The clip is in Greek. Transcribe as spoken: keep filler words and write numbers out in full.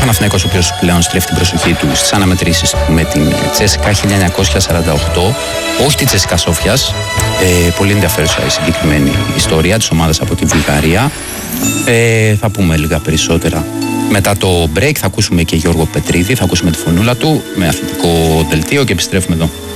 Παναθηναϊκός, ο οποίος πλέον στρέφει την προσοχή του στις αναμετρήσεις με την Τσέσικα χίλια εννιακόσια σαράντα οκτώ, όχι την Τσέσικα Σόφιας. Ε, πολύ ενδιαφέρουσα η συγκεκριμένη ιστορία της ομάδας από τη Βουλγαρία. Ε, θα πούμε λίγα περισσότερα μετά το break. Θα ακούσουμε και Γιώργο Πετρίδη, θα ακούσουμε τη φωνούλα του με αθλητικό δελτίο και επιστρέφουμε εδώ.